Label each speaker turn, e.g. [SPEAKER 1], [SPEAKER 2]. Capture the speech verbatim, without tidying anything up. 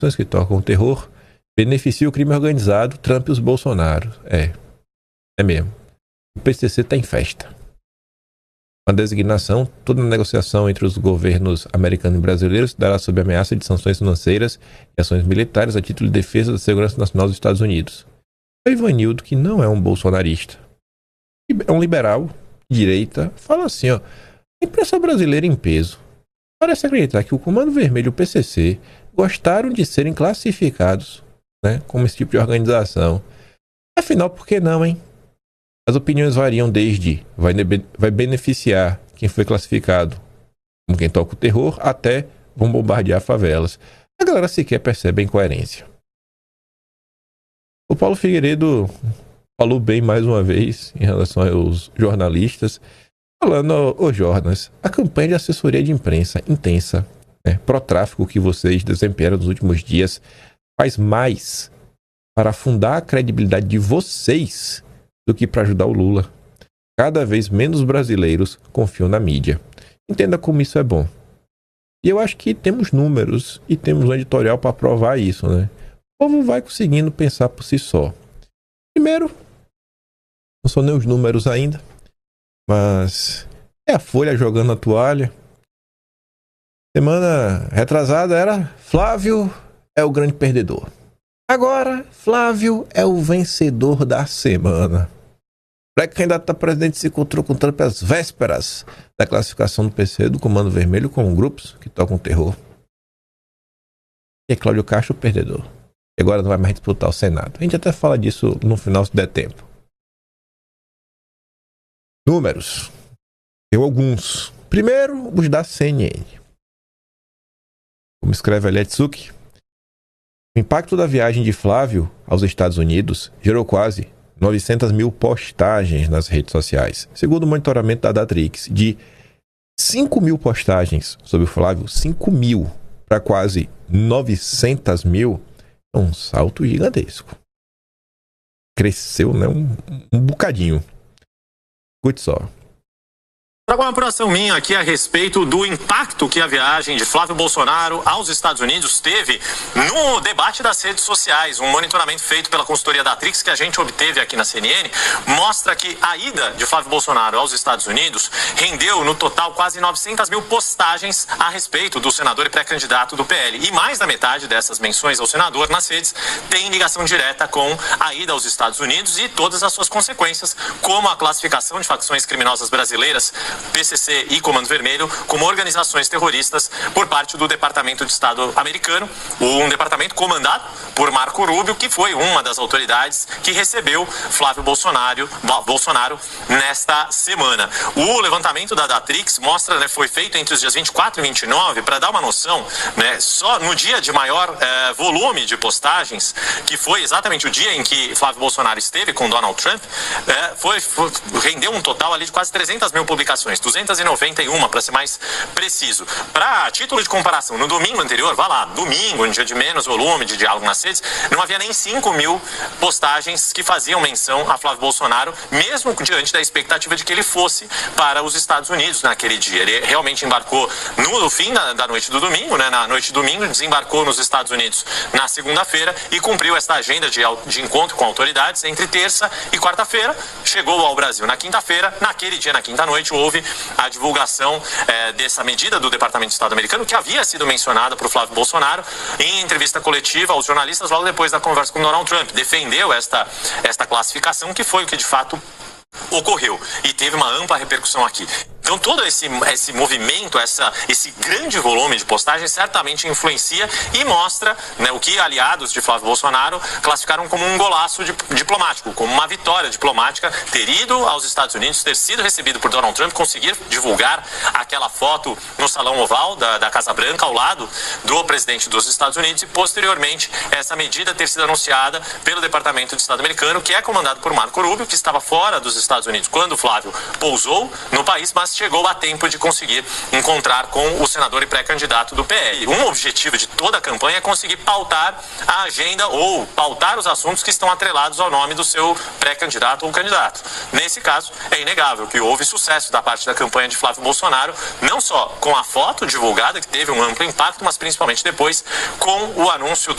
[SPEAKER 1] que tocam o terror beneficia o crime organizado, Trump e os Bolsonaro. É, é mesmo. O P C C está em festa. Uma designação, toda negociação entre os governos americano e brasileiro se dará sob ameaça de sanções financeiras e ações militares a título de defesa da segurança nacional dos Estados Unidos. O Ivanildo, que não é um bolsonarista, é um liberal, direita, fala assim, ó, a imprensa brasileira em peso parece acreditar que o Comando Vermelho e o P C C gostaram de serem classificados, né, como esse tipo de organização. Afinal, por que não, hein? As opiniões variam desde vai, vai beneficiar quem foi classificado como quem toca o terror até vão bombardear favelas. A galera sequer percebe a incoerência. O Paulo Figueiredo falou bem mais uma vez em relação aos jornalistas, falando, ô oh, Jornas, a campanha de assessoria de imprensa intensa, né, pró-tráfico que vocês desempenharam nos últimos dias faz mais para afundar a credibilidade de vocês do que para ajudar o Lula. Cada vez menos brasileiros confiam na mídia. Entenda como isso é bom. E eu acho que temos números e temos um editorial para provar isso, né? O povo vai conseguindo pensar por si só. Primeiro, não são nem os números ainda, mas é a Folha jogando a toalha. Semana retrasada era Flávio é o grande perdedor. Agora, Flávio é o vencedor da semana. O pré-candidato a presidente se encontrou com Trump às vésperas da classificação do P C do Comando Vermelho com grupos que tocam terror. E é Cláudio Castro o perdedor. E agora não vai mais disputar o Senado. A gente até fala disso no final se der tempo. Números. Tem alguns. Primeiro, os da C N N. Como escreve a Letsuki, o impacto da viagem de Flávio aos Estados Unidos gerou quase novecentas mil postagens nas redes sociais. Segundo o monitoramento da Datrix, de cinco mil postagens sobre o Flávio, cinco mil para quase novecentas mil, é um salto gigantesco. Cresceu, né? Um, um bocadinho. Escute só.
[SPEAKER 2] Trago uma apuração minha aqui a respeito do impacto que a viagem de Flávio Bolsonaro aos Estados Unidos teve no debate das redes sociais. Um monitoramento feito pela consultoria da Datrix que a gente obteve aqui na C N N mostra que a ida de Flávio Bolsonaro aos Estados Unidos rendeu no total quase novecentas mil postagens a respeito do senador e pré-candidato do P L. E mais da metade dessas menções ao senador nas redes tem ligação direta com a ida aos Estados Unidos e todas as suas consequências, como a classificação de facções criminosas brasileiras, P C C e Comando Vermelho, como organizações terroristas por parte do Departamento de Estado americano, um departamento comandado por Marco Rubio, que foi uma das autoridades que recebeu Flávio Bolsonaro, Bolsonaro nesta semana. O levantamento da Datrix mostra, né, foi feito entre os dias vinte e quatro e vinte e nove, para dar uma noção, né, só no dia de maior eh, volume de postagens, que foi exatamente o dia em que Flávio Bolsonaro esteve com Donald Trump, eh, foi, foi, rendeu um total ali de quase trezentas mil publicações, duzentas e noventa e uma para ser mais preciso. Para título de comparação, no domingo anterior, vá lá, domingo, um dia de menos volume de diálogo nas redes, não havia nem cinco mil postagens que faziam menção a Flávio Bolsonaro, mesmo diante da expectativa de que ele fosse para os Estados Unidos naquele dia. Ele realmente embarcou no fim da, da noite do domingo, né, na noite de domingo, desembarcou nos Estados Unidos na segunda-feira e cumpriu esta agenda de, de encontro com autoridades entre terça e quarta-feira, chegou ao Brasil na quinta-feira, naquele dia, na quinta-noite, houve a divulgação é, dessa medida do Departamento de Estado americano, que havia sido mencionada por Flávio Bolsonaro em entrevista coletiva aos jornalistas logo depois da conversa com Donald Trump. Defendeu esta, esta classificação, que foi o que de fato ocorreu e teve uma ampla repercussão aqui. Então todo esse, esse movimento, essa, esse grande volume de postagens certamente influencia e mostra, né, o que aliados de Flávio Bolsonaro classificaram como um golaço de, diplomático, como uma vitória diplomática, ter ido aos Estados Unidos, ter sido recebido por Donald Trump, conseguir divulgar aquela foto no Salão Oval da, da Casa Branca ao lado do presidente dos Estados Unidos e posteriormente essa medida ter sido anunciada pelo Departamento de Estado americano, que é comandado por Marco Rubio, que estava fora dos Estados Unidos quando Flávio pousou no país, mas mas chegou a tempo de conseguir encontrar com o senador e pré-candidato do P L. Um objetivo de toda a campanha é conseguir pautar a agenda ou pautar os assuntos que estão atrelados ao nome do seu pré-candidato ou candidato. Nesse caso, é inegável que houve sucesso da parte da campanha de Flávio Bolsonaro, não só com a foto divulgada, que teve um amplo impacto, mas principalmente depois com o anúncio do